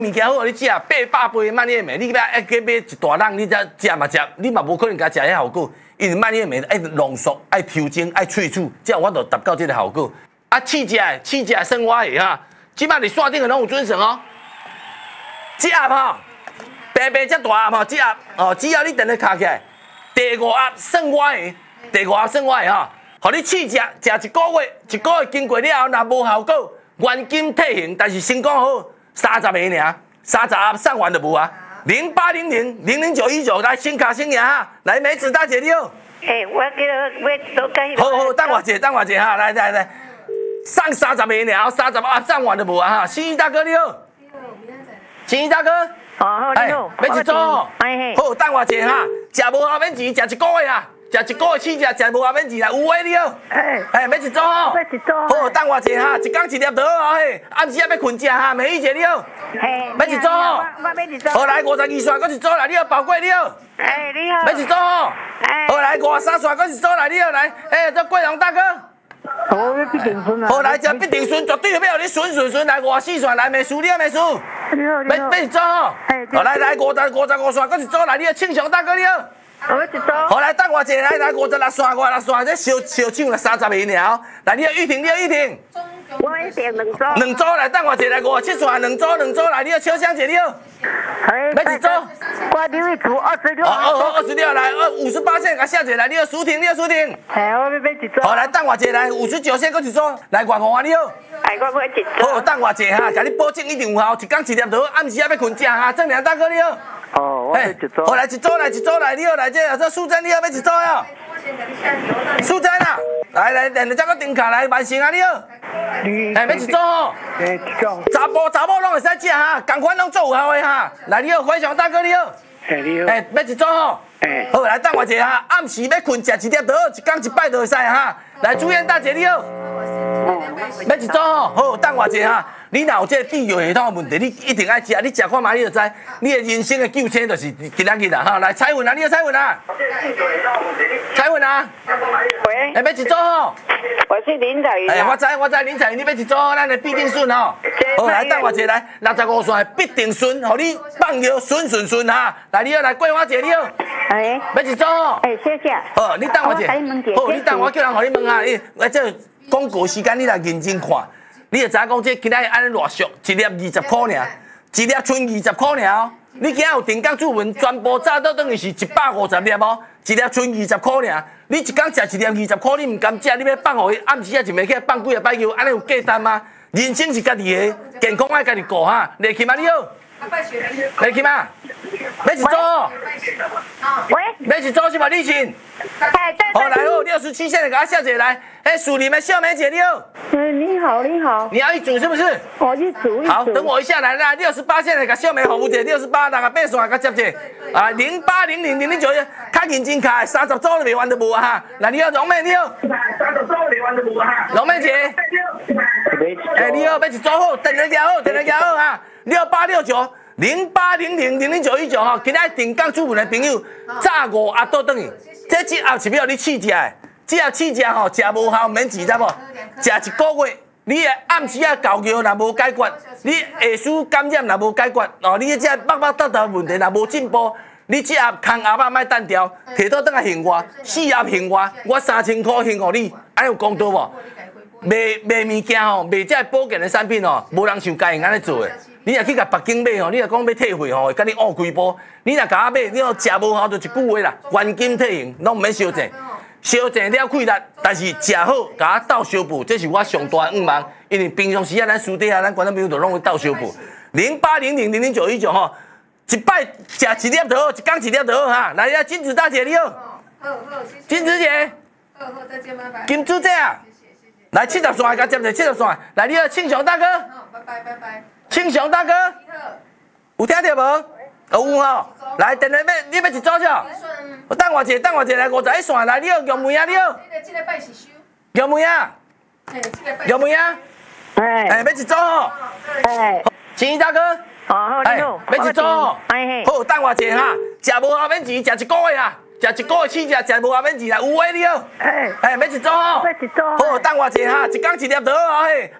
物件好，你食800杯蔓越莓，你要去买一大桶，你才食嘛食，你嘛无可能甲食迄效果。因为蔓越莓爱浓缩、爱抽精、爱萃取，才有法度达到这个效果。啊，试食生活的哈，即摆伫线顶的拢有准绳哦。这盒吼，白遮大盒吼，这盒哦，只要你等下卡起来，第5盒生活的，第5盒生活的吼，互你试食一个月，1个月经过了后，若无效果，原金退还，但是先讲好，30个尔，30盒送完就无啊。0800000919来先卡先赢哈，来梅子大姐你好。 我叫要做介。 好，等我一下哈，来，送30个尔，30盒送完就无啊哈。新义大哥你好。新义大哥。 好，你好。 要一组哦。好，等我一下哈，食无效免钱，食1个月啊。食1个月试食无效免钱啦，有诶你好。要一组哦。 要一组。 好，等我一下哈，一天1粒就好哦嘿。暗时要困食哈，美玉姐你好。要一组哦。 我要一组。 好，来52线，搁一组来，你好，宝贵你好。 你好。 要一组哦。好，来53线，搁一组来，你好来。这桂荣大哥。 我要必定顺啊。 好，来这必定顺，绝对要你顺来54线来，美淑你好，美淑。 你好。 要一组哦。好，来55线，搁一组来，你好，庆祥大哥你好。 我要一组。 好，来等我一下，来56线，这小抢了30个尔哦。来，你好玉婷，你好玉婷。 我一定2组。 2组来，等我一下，来57线2组来，你好秋香姐你好。要一组。 我留一组26。 哦，26来，58线，甲写者来，你好舒婷，你好舒婷。 我要一组。 好，来等我一下，来59线，搁一组，来外5啊你好。 我要一组。 好，等我一下哈，甲你保证一定有效，一天1粒就好，暗时要困食哈，正良大哥你好。 我要一组。 好，来一组来，你好来这苏珍你好，要一组哟。苏珍啊，来，两只个顶卡来，万成啊你好。要一组哦。查甫拢会使食哈，同款拢做有效的哈。来你好，辉翔大哥你好。 你好。 要一组哦。好，来等我一下哈，暗时要困食1粒就好，一天1摆就会使哈。来朱燕大姐你好。要一组哦，好，等我一下哈。你若有这个泌尿系统的问题，你一定爱食，你食看嘛，你就知，你的人生的救星就是今仔日啦哈。来彩云啊，你好彩云啊。彩云啊。 喂。 要一组哦。 我是林彩云。 我知林彩云，你要一组，咱的必定顺吼。好，来等我一下来，65线必定顺，互你放尿顺哈。来你好，来桂花姐你好。要一组哦。 谢谢。 好，你等我一下。好，你等我叫人互你问哈。这广告时间你来认真看。你就知影讲，这今仔日安尼偌俗，1粒20块尔，一粒剩20块尔哦。你今仔有定岗注文，全部炸到等于是150粒哦，一粒剩20块尔。你一天食1粒20块，你唔甘食，你要放互伊，暗时啊就袂起来放几啊摆球，安尼有价值吗？人生是家己的，健康爱家己顾哈。丽琴啊，你好。丽琴啊，要一组哦。 喂。 要一组是嘛？丽琴。好，来好，67线的给他下姐来。属你们秀梅姐你好。 你好。 你要一组是不是？ 我一组。 好，等我一下来68线的给秀梅服务姐68，那个8线给接者。08000009，较认真卡，30组都未完都无啊哈。来，你好，荣妹你好。30组未完都无啊哈。荣妹姐。你好，要一组好，等人家好哈。68690800000919哈，今仔定岗出门的朋友，炸5盒倒转去，这盒是要你试食的。这盒试食吼，食无效免钱，知无？食1个月，你的暗时啊搞尿若无解决，你下输感染若无解决，哦，你这肉搭搭问题若无进步，你这盒空盒仔莫单调，摕倒转来还我，4盒还我3000块还互你，安有公道无？卖物件吼，卖这保健的产品吼，无人像家己安尼做的。你若去甲北京买吼，你若讲要退费吼，甲你恶规波。你若甲我买，你若食无效就一句话啦，原金退还，拢毋免收钱。烧钱了气力，但是食好，甲我斗相补，这是我上大的愿望。因为平常时啊，咱私底下咱观众朋友就拢会斗相补。0800000919吼，一摆食1粒就好，一天1粒就好哈。来呀，金子大姐你好。好，金子姐。好，再见，拜拜。金子姐啊。来70线甲接者70线，来你好，庆祥大哥。好，拜拜。庆祥大哥。有听到无？有吼。来，等下你要一组少？等我一下来51线来，你好，玉梅啊，你好。这个拜是收。玉梅啊。玉梅啊。要一组吼。新义大哥。你好。要一组吼。好，等我一下哈，食无效免钱，食1个月啊。食1个月试食无效免钱啦，有诶你好。要一组吼。好，等我一下哈，一天1粒就好嘿，